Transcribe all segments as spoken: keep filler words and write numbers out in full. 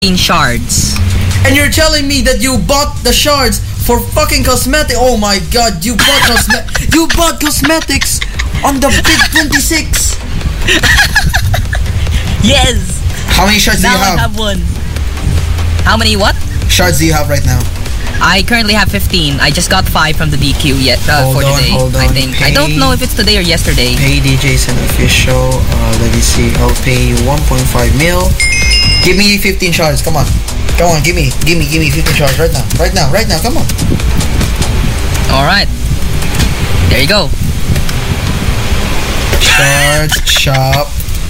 fifteen shards. And you're telling me that you bought the shards for fucking cosmetic? Oh my god, you bought cosme- you bought cosmetics on the big twenty-six. Yes. How many shards now do you have? I have one. How many what? Shards do you have right now? I currently have fifteen. I just got five from the D Q yet uh, hold for on, today. Hold on. I think. Pay, I don't know if it's today or yesterday. Pay D Js and official. Uh, let me see. I'll pay you one point five mil. Give me fifteen shards. Come on. Come on. Give me. Give me. Give me fifteen shards right now. Right now. Right now. Come on. All right. There you go. Shards shop.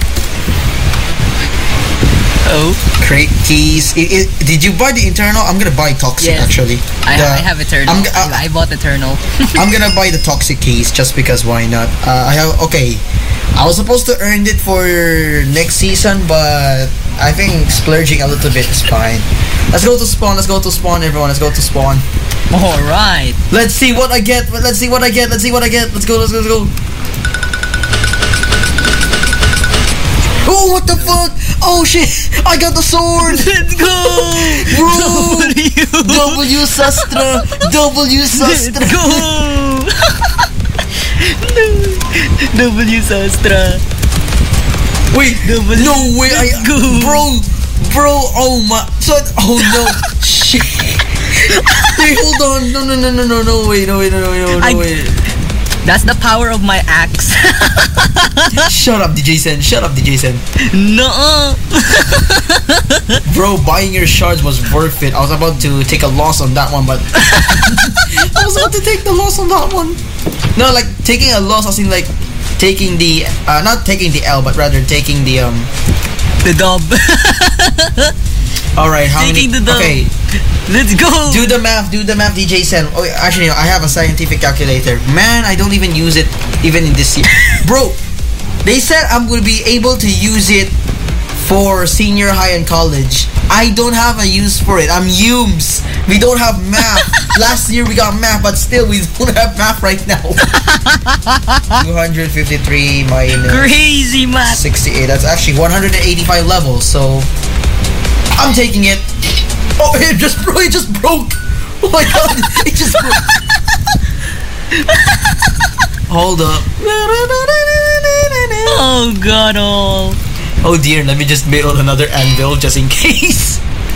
Oh. Crate keys. It, it, did you buy the internal? I'm gonna buy toxic yes. actually. I, the, I have eternal. I'm, uh, I bought eternal. I'm gonna buy the toxic keys just because why not? Uh, I have okay. I was supposed to earn it for next season, but I think splurging a little bit is fine. Let's go to spawn. Let's go to spawn, everyone. Let's go to spawn. All right. Let's see what I get. Let's see what I get. Let's see what I get. Let's go. Let's go. Let's go. Oh, what the fuck? Oh shit! I got the sword! Let's go! Bro! W Sastra! W Sastra! Let's go! W Sastra! Wait! W no way! I, go. Bro! Bro! Oh my... So, oh no! Shit! Wait, hold on! No, no, no, no, no, no, wait, no, wait, no, no, no, no, I, wait. That's the power of my axe. Shut up, D J Sen. Shut up, D J Sen. No. Bro, buying your shards was worth it. I was about to take a loss on that one, but I was about to take the loss on that one. No, like taking a loss, I mean like taking the uh, not taking the L, but rather taking the um the dub. All right, how taking many? The dub. Okay, let's go. Do the math. Do the math, D J Sen. Oh, actually, no, I have a scientific calculator. Man, I don't even use it even in this year, bro. They said I'm going to be able to use it for senior high and college. I don't have a use for it. I'm Humes. We don't have math. Last year we got math, but still we don't have math right now. two hundred fifty-three minus crazy math. sixty-eight. That's actually one hundred eighty-five levels. So I'm taking it. Oh, it just broke. It just broke. Oh my god! It just broke. Hold up. Oh god, oh. Oh dear, let me just build another anvil just in case.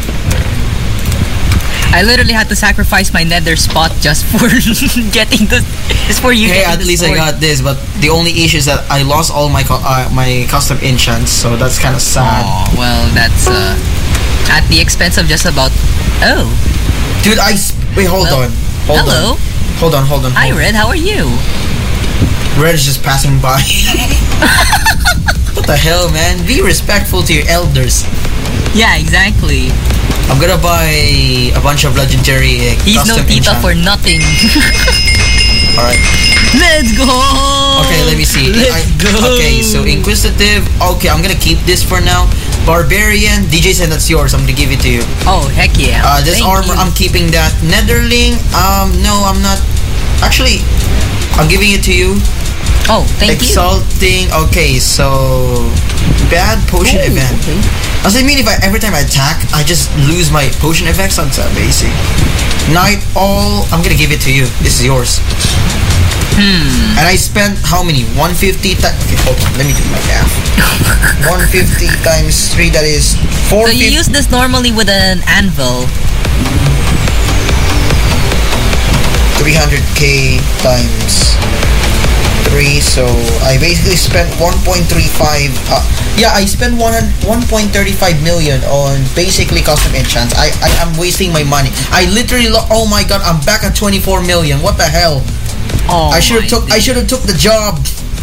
I literally had to sacrifice my nether spot just for getting the... Just for you. Hey, at least sword. I got this, but the only issue is that I lost all my uh, my custom enchants, so that's kind of sad. Oh, well, that's uh, at the expense of just about... Oh. Dude, I... Wait, hold well, on. Hold hello. on. Hold on, hold on. Hold Hi, on. Red, how are you? Red is just passing by. What the hell, man? Be respectful to your elders. Yeah, exactly. I'm gonna buy a bunch of legendary uh, He's no custom Tita enchant. for nothing. Alright. Let's go! Okay, let me see. Let's I, go! Okay, so Inquisitive. Okay, I'm gonna keep this for now. Barbarian. D J said that's yours. I'm gonna give it to you. Oh, heck yeah. Uh, this Thank armor, you. I'm keeping that. Netherling. Um, no, I'm not. Actually, I'm giving it to you. Oh, thank Exalting. you. Okay, so bad potion Ooh, event. okay. Does it mean if I every time I attack, I just lose my potion effects? That's amazing. Night all. I'm gonna give it to you. This is yours. Hmm. And I spent how many? one hundred fifty times. Okay, hold on. Let me do my math. one hundred fifty times three. That is four. So you use this normally with an anvil. three hundred K times three, so I basically spent one point three five. Uh, yeah, I spent one point three five million on basically custom enchants. I, I I'm wasting my money. I literally lo- oh my god, I'm back at twenty-four million. What the hell? Oh, I should have took I should have took the job.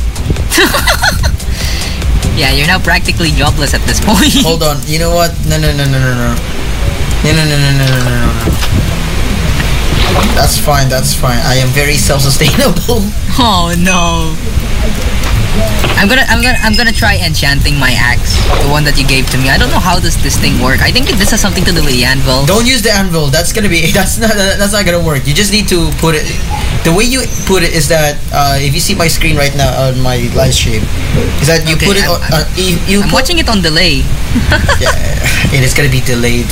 Yeah, you're now practically jobless at this point. Hold on. You know what? No no no no no no. No no no no no no no no. That's fine, that's fine. I am very self-sustainable. Oh no. I'm gonna, I'm gonna, I'm gonna try enchanting my axe, the one that you gave to me. I don't know how does this thing work. I think this has something to do with the anvil. Don't use the anvil. That's gonna be. That's not. That's not gonna work. You just need to put it. The way you put it is that uh, if you see my screen right now on my live stream, is that you Okay, put it. I'm- on, uh, you, you I'm put, watching it on delay. Yeah, it is gonna be delayed